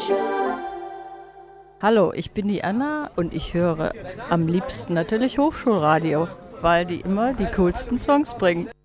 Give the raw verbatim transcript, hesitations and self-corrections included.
Hallo, ich bin die Anna und ich höre am liebsten natürlich Hochschulradio, weil die immer die coolsten Songs bringen.